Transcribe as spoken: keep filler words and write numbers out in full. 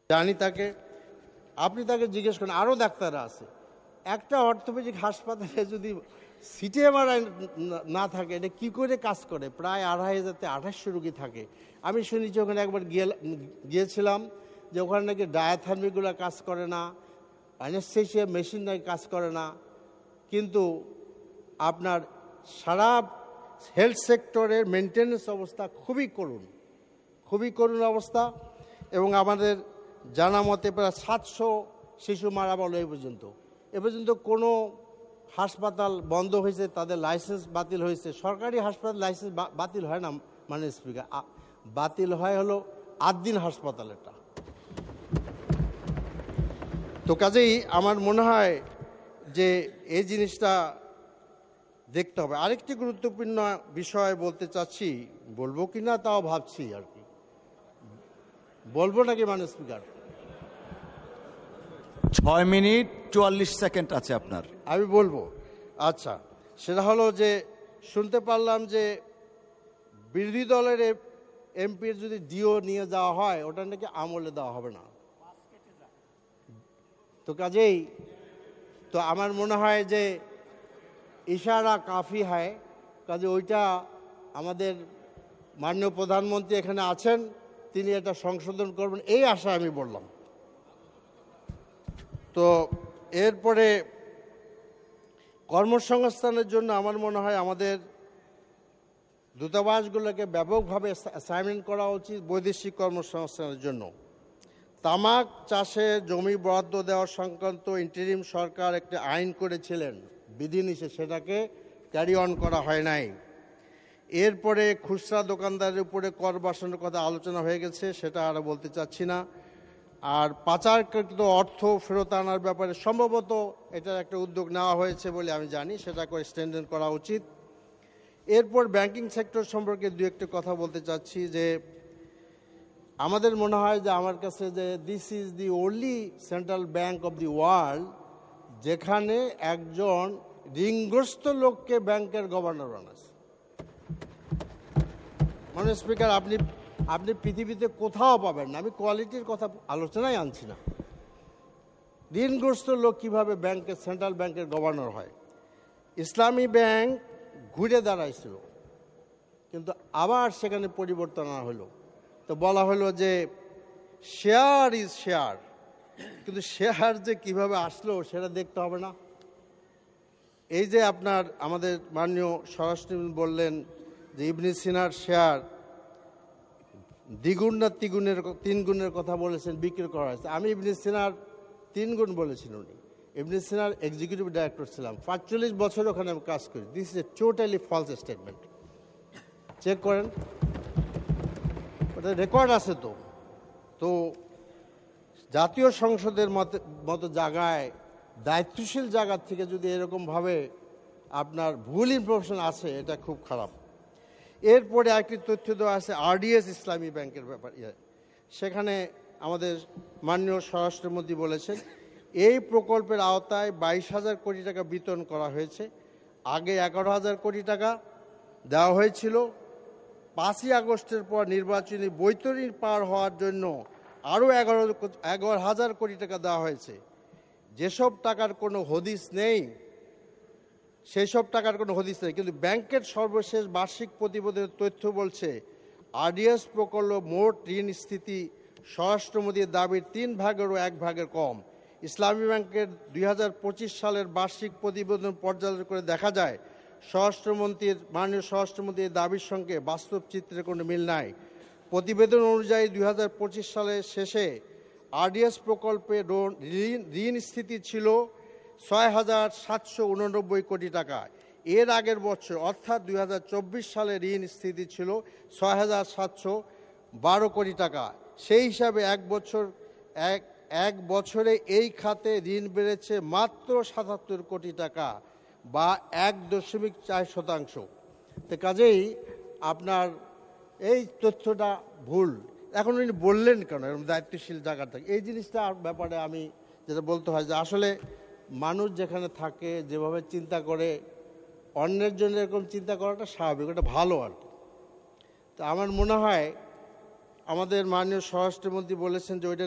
জানি তাকে, আপনি তাকে জিজ্ঞেস করেন, আরও ডাক্তাররা আছে। একটা অর্থোপেডিক হাসপাতালে যদি সিটি এমআরআই না থাকে, এটা কী করে কাজ করে? প্রায় আড়াই হাজারতে আঠাশশো রুগী থাকে। আমি শুনেছি ওখানে একবার গিয়েছিলাম যে ওখানে নাকি ডায়াথার্মিকগুলো কাজ করে না, অ্যানেস্থেসিয়া মেশিন নাকি কাজ করে না। কিন্তু আপনার সারা হেলথ সেক্টরের মেনটেন্যান্স অবস্থা খুবই করুণ, খুবই করুণ অবস্থা। এবং আমাদের জানা মতে প্রায় সাতশো শিশু মারা গেল এই পর্যন্ত। এ পর্যন্ত কোনো হাসপাতাল বন্ধ হয়েছে, তাদের লাইসেন্স বাতিল হয়েছে। সরকারি হাসপাতাল লাইসেন্স বাতিল হয় না, মানে স্পিকার, বাতিল হয় হলো আটদিন হাসপাতালেরটা। তো কাজেই আমার মনে হয় যে এই জিনিসটা দেখতে হবে। আরেকটি গুরুত্বপূর্ণ বিষয় বলতে চাচ্ছি, বলবো কি না তাও ভাবছি আর কি, বলবো নাকি মানে স্পিকার? ছয় মিনিট চুয়াল্লিশ সেকেন্ড আছে আপনার। আমি বলবো। আচ্ছা, সেটা হলো যে শুনতে পারলাম যে বিরোধী দলের এমপির যদি ডিও নিয়ে যাওয়া হয়, ওটা নাকি আমলে দেওয়া হবে না। তো কাজেই তো আমার মনে হয় যে ইশারা কাফি হয়, কাজে ওইটা আমাদের মাননীয় প্রধানমন্ত্রী এখানে আছেন, তিনি এটা সংশোধন করবেন, এই আশা আমি বললাম। তো এরপরে কর্মসংস্থানের জন্য আমার মনে হয় আমাদের দূতাবাসগুলোকে ব্যাপকভাবে অ্যাসাইনমেন্ট করা উচিত বৈদেশিক কর্মসংস্থানের জন্য। তামাক চাষে জমি বরাদ্দ দেওয়া সংক্রান্ত ইন্টারিম সরকার একটি আইন করেছিলেন বিধিনিষেধ, সেটাকে ক্যারি অন করা হয় নাই। এরপরে খুচরা দোকানদারের উপরে কর বসানোর কথা আলোচনা হয়ে গেছে, সেটা আর বলতে চাচ্ছি না। আর পাচারকৃত অর্থ ফেরত আনার ব্যাপারে সম্ভবত এটার একটা উদ্যোগ নেওয়া হয়েছে বলে আমি জানি, সেটা করে স্ট্যান্ডার্ড করা উচিত। এরপর ব্যাংকিং সেক্টর সম্পর্কে দু একটা কথা বলতে চাচ্ছি যে আমাদের মনে হয় যে আমার কাছে যে this is the only central bank of the world যেখানে একজন ঋণগ্রস্ত লোককে ব্যাংকের গভর্নর বানাচ্ছে। মানে স্পিকার, আপনি আপনি পৃথিবীতে কোথাও পাবেন না। আমি কোয়ালিটির কথা আলোচনায় আনছি না। ঋণগ্রস্ত লোক কিভাবে ব্যাংকের সেন্ট্রাল ব্যাংকের গভর্নর হয়? ইসলামী ব্যাংক ঘুরে দাঁড়াইছিল, কিন্তু আবার সেখানে পরিবর্তন আনা হলো। তো বলা হলো যে শেয়ার ইজ শেয়ার, কিন্তু শেয়ার যে কিভাবে আসলো সেটা দেখতে হবে না? এই যে আপনার আমাদের মাননীয় স্বরাষ্ট্রমন্ত্রী বললেন যে ইবনে সিনার শেয়ার দ্বিগুণ না তিগুণের তিন গুণের কথা বলেছেন, বিক্রি করা হয়েছে। আমি ইবনে সিনার তিন গুণ বলেছেন উনি। ইবনে সিনার এক্সিকিউটিভ ডাইরেক্টর ছিলাম, পাঁচচল্লিশ বছর ওখানে আমি কাজ করি। This is a totally false statement. Check করেন, ওটা রেকর্ড আছে। তো তো জাতীয় সংসদের মতো মতো জায়গায় দায়িত্বশীল জায়গার থেকে যদি এরকমভাবে আপনার ভুল ইনফরমেশন আছে, এটা খুব খারাপ। এরপরে একটি তথ্য দেওয়া আছে আরডিএস ইসলামী ব্যাংকের ব্যাপার। সেখানে আমাদের মাননীয় স্বরাষ্ট্রমন্ত্রী বলেছেন এই প্রকল্পের আওতায় বাইশ হাজার কোটি টাকা বিতরণ করা হয়েছে। আগে এগারো হাজার কোটি টাকা দেওয়া হয়েছিল। পাঁচই আগস্টের পর নির্বাচনী বৈতরণী পার হওয়ার জন্য আরও এগারো এগারো হাজার কোটি টাকা দেওয়া হয়েছে। যেসব টাকার কোনো হদিস নেই, সেই সব টাকার কোনো হদিস নেই, কিন্তু ব্যাংকের সর্বশেষ বার্ষিক প্রতিবেদনের তথ্য বলছে আরডিএস প্রকল্প মোট ঋণ স্থিতি স্বরাষ্ট্রমন্ত্রীর দাবির তিন ভাগেরও এক ভাগের কম। ইসলামী ব্যাংকের দুই হাজার পঁচিশ সালের বার্ষিক প্রতিবেদন পর্যালোচনা করে দেখা যায় স্বরাষ্ট্রমন্ত্রীর মাননীয় স্বরাষ্ট্রমন্ত্রীর দাবির সঙ্গে বাস্তব চিত্রের কোনো মিল নাই। প্রতিবেদন অনুযায়ী দুই হাজার পঁচিশ সালের শেষে আরডিএস প্রকল্পে ঋণ ঋণ স্থিতি ছিল ছয় হাজার সাতশো উননব্বই কোটি টাকা। এর আগের বছর অর্থাৎ দুই হাজার চব্বিশ সালে ঋণ স্থিতি ছিল ছয় হাজার সাতশো বারো কোটি টাকা। সেই হিসাবে এক বছর এক এক বছরে এই খাতে ঋণ বেড়েছে মাত্র সাতাত্তর কোটি টাকা বা এক দশমিক চার শতাংশ। তো কাজেই আপনার এই তথ্যটা ভুল। এখন উনি বললেন কেন এরকম দায়িত্বশীল জায়গা থেকে? এই জিনিসটার ব্যাপারে আমি যেটা বলতে হয় যে আসলে মানুষ যেখানে থাকে যেভাবে চিন্তা করে, অন্যের জন্য এরকম চিন্তা করাটা স্বাভাবিক, ওটা ভালো আর কি। তো আমার মনে হয় আমাদের মাননীয় স্বরাষ্ট্রমন্ত্রী বলেছেন যে ওইটা